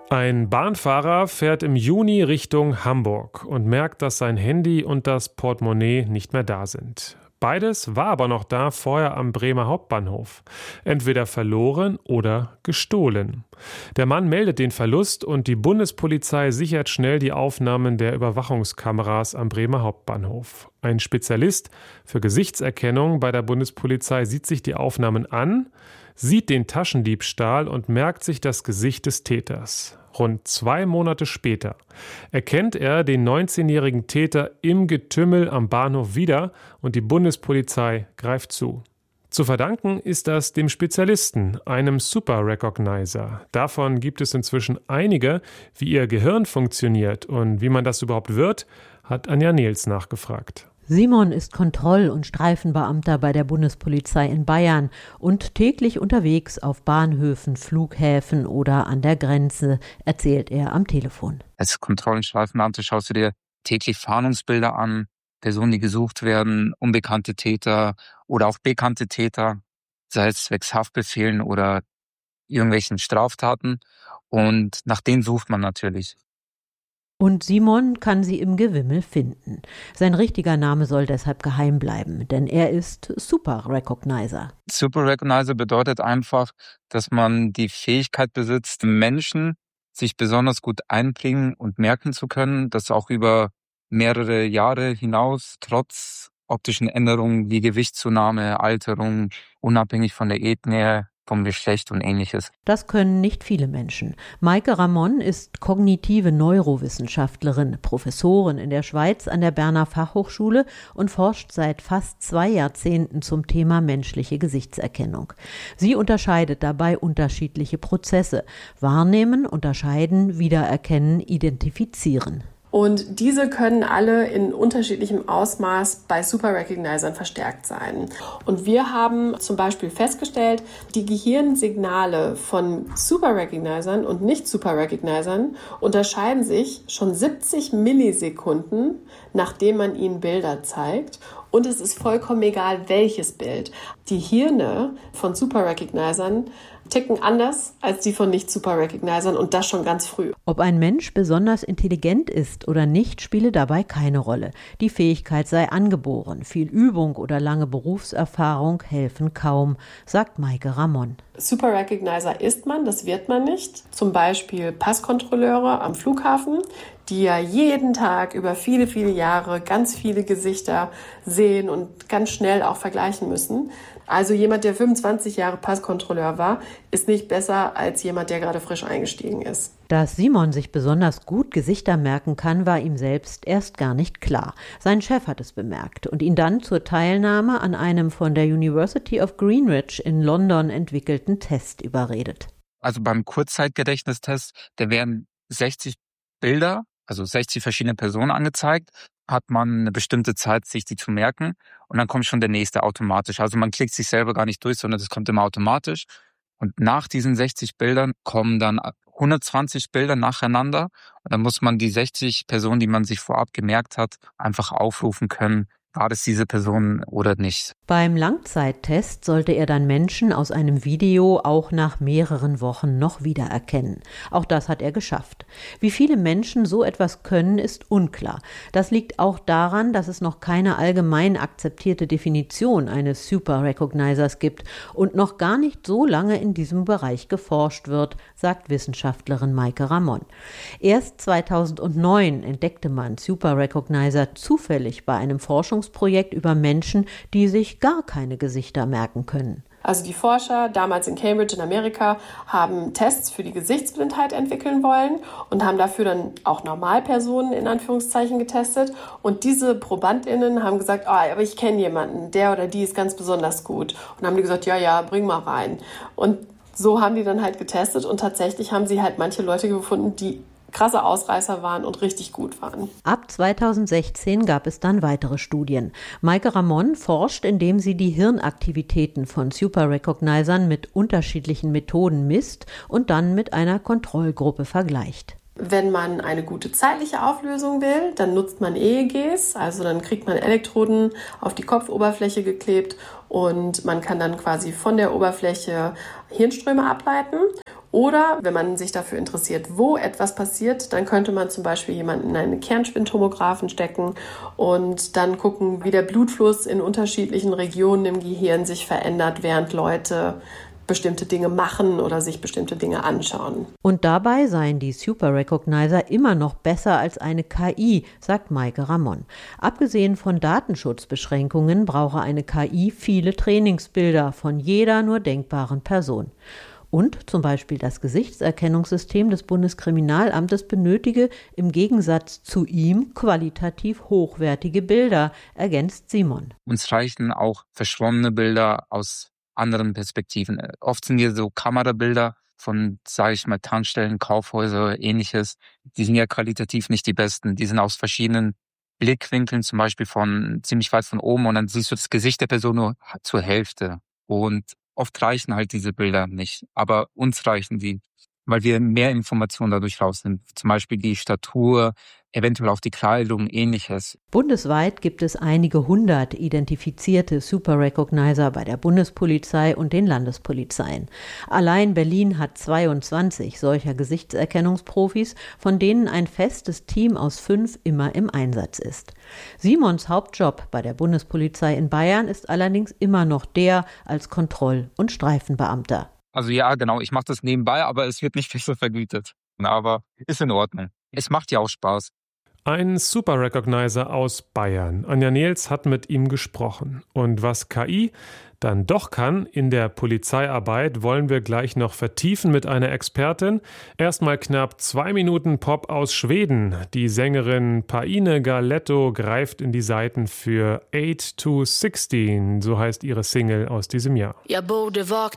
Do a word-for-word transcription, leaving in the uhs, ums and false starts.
Ein Bahnfahrer fährt im Juni Richtung Hamburg und merkt, dass sein Handy und das Portemonnaie nicht mehr da sind. Beides war aber noch da vorher am Bremer Hauptbahnhof. Entweder verloren oder gestohlen. Der Mann meldet den Verlust und die Bundespolizei sichert schnell die Aufnahmen der Überwachungskameras am Bremer Hauptbahnhof. Ein Spezialist für Gesichtserkennung bei der Bundespolizei sieht sich die Aufnahmen an, sieht den Taschendiebstahl und merkt sich das Gesicht des Täters. Rund zwei Monate später erkennt er den neunzehnjährigen Täter im Getümmel am Bahnhof wieder und die Bundespolizei greift zu. Zu verdanken ist das dem Spezialisten, einem Super Recognizer. Davon gibt es inzwischen einige. Wie ihr Gehirn funktioniert und wie man das überhaupt wird, hat Anja Nehls nachgefragt. Simon ist Kontroll- und Streifenbeamter bei der Bundespolizei in Bayern und täglich unterwegs auf Bahnhöfen, Flughäfen oder an der Grenze, erzählt er am Telefon. Als Kontroll- und Streifenbeamter schaust du dir täglich Fahndungsbilder an, Personen, die gesucht werden, unbekannte Täter oder auch bekannte Täter, sei es zwecks Haftbefehlen oder irgendwelchen Straftaten. Und nach denen sucht man natürlich. Und Simon kann sie im Gewimmel finden. Sein richtiger Name soll deshalb geheim bleiben, denn er ist Super Recognizer. Super Recognizer bedeutet einfach, dass man die Fähigkeit besitzt, Menschen sich besonders gut einbringen und merken zu können, dass auch über mehrere Jahre hinaus, trotz optischen Änderungen wie Gewichtszunahme, Alterung, unabhängig von der Ethnie, vom Geschlecht und Ähnliches. Das können nicht viele Menschen. Maike Ramon ist kognitive Neurowissenschaftlerin, Professorin in der Schweiz an der Berner Fachhochschule und forscht seit fast zwei Jahrzehnten zum Thema menschliche Gesichtserkennung. Sie unterscheidet dabei unterschiedliche Prozesse: Wahrnehmen, unterscheiden, wiedererkennen, identifizieren. Und diese können alle in unterschiedlichem Ausmaß bei Super Recognizern verstärkt sein. Und wir haben zum Beispiel festgestellt, die Gehirnsignale von Super Recognizern und Nicht-Super Recognizern unterscheiden sich schon siebzig Millisekunden, nachdem man ihnen Bilder zeigt. Und es ist vollkommen egal, welches Bild. Die Hirne von Super Recognizern ticken anders als die von Nicht-Super-Recognizern und das schon ganz früh. Ob ein Mensch besonders intelligent ist oder nicht, spiele dabei keine Rolle. Die Fähigkeit sei angeboren. Viel Übung oder lange Berufserfahrung helfen kaum, sagt Maike Ramon. Super-Recognizer ist man, das wird man nicht. Zum Beispiel Passkontrolleure am Flughafen, die ja jeden Tag über viele, viele Jahre ganz viele Gesichter sehen und ganz schnell auch vergleichen müssen. Also jemand, der fünfundzwanzig Jahre Passkontrolleur war, ist nicht besser als jemand, der gerade frisch eingestiegen ist. Dass Simon sich besonders gut Gesichter merken kann, war ihm selbst erst gar nicht klar. Sein Chef hat es bemerkt und ihn dann zur Teilnahme an einem von der University of Greenwich in London entwickelten Test überredet. Also beim Kurzzeitgedächtnistest, da werden sechzig Bilder, also sechzig verschiedene Personen angezeigt, hat man eine bestimmte Zeit, sich die zu merken und dann kommt schon der nächste automatisch. Also man klickt sich selber gar nicht durch, sondern das kommt immer automatisch. Und nach diesen sechzig Bildern kommen dann hundertzwanzig Bilder nacheinander und dann muss man die sechzig Personen, die man sich vorab gemerkt hat, einfach aufrufen können. War das diese Person oder nicht? Beim Langzeittest sollte er dann Menschen aus einem Video auch nach mehreren Wochen noch wiedererkennen. Auch das hat er geschafft. Wie viele Menschen so etwas können, ist unklar. Das liegt auch daran, dass es noch keine allgemein akzeptierte Definition eines Super Recognizers gibt und noch gar nicht so lange in diesem Bereich geforscht wird, sagt Wissenschaftlerin Maike Ramon. Erst zweitausendneun entdeckte man Super Recognizer zufällig bei einem Forschungsprojekt über Menschen, die sich gar keine Gesichter merken können. Also die Forscher damals in Cambridge in Amerika haben Tests für die Gesichtsblindheit entwickeln wollen und haben dafür dann auch Normalpersonen in Anführungszeichen getestet. Und diese ProbandInnen haben gesagt, oh, aber ich kenne jemanden, der oder die ist ganz besonders gut. Und haben die gesagt, ja, ja, bring mal rein. Und so haben die dann halt getestet und tatsächlich haben sie halt manche Leute gefunden, die krasse Ausreißer waren und richtig gut waren. Ab zweitausendsechzehn gab es dann weitere Studien. Maike Ramon forscht, indem sie die Hirnaktivitäten von Super Recognizern mit unterschiedlichen Methoden misst und dann mit einer Kontrollgruppe vergleicht. Wenn man eine gute zeitliche Auflösung will, dann nutzt man E E Gs, also dann kriegt man Elektroden auf die Kopfoberfläche geklebt und man kann dann quasi von der Oberfläche Hirnströme ableiten. Oder wenn man sich dafür interessiert, wo etwas passiert, dann könnte man zum Beispiel jemanden in einen Kernspintomographen stecken und dann gucken, wie der Blutfluss in unterschiedlichen Regionen im Gehirn sich verändert, während Leute bestimmte Dinge machen oder sich bestimmte Dinge anschauen. Und dabei seien die Super Recognizer immer noch besser als eine K I, sagt Maike Ramon. Abgesehen von Datenschutzbeschränkungen brauche eine K I viele Trainingsbilder von jeder nur denkbaren Person. Und zum Beispiel das Gesichtserkennungssystem des Bundeskriminalamtes benötige im Gegensatz zu ihm qualitativ hochwertige Bilder, ergänzt Simon. Uns reichen auch verschwommene Bilder aus anderen Perspektiven. Oft sind hier so Kamerabilder von, sage ich mal, Tankstellen, Kaufhäuser, ähnliches. Die sind ja qualitativ nicht die besten. Die sind aus verschiedenen Blickwinkeln, zum Beispiel von ziemlich weit von oben, und dann siehst du das Gesicht der Person nur zur Hälfte. Und oft reichen halt diese Bilder nicht, aber uns reichen die, weil wir mehr Informationen dadurch rausnehmen. Zum Beispiel die Statur, eventuell auch die Kleidung, ähnliches. Bundesweit gibt es einige hundert identifizierte Super Recognizer bei der Bundespolizei und den Landespolizeien. Allein Berlin hat zweiundzwanzig solcher Gesichtserkennungsprofis, von denen ein festes Team aus fünf immer im Einsatz ist. Simons Hauptjob bei der Bundespolizei in Bayern ist allerdings immer noch der als Kontroll- und Streifenbeamter. Also ja, genau, ich mache das nebenbei, aber es wird nicht so vergütet. Aber ist in Ordnung. Es macht ja auch Spaß. Ein Super Recognizer aus Bayern. Anja Nehls hat mit ihm gesprochen. Und was K I dann doch kann in der Polizeiarbeit, wollen wir gleich noch vertiefen mit einer Expertin. Erstmal knapp zwei Minuten Pop aus Schweden. Die Sängerin Paine Galetto greift in die Saiten für eight to sixteen, so heißt ihre Single aus diesem Jahr. Jag borde vakna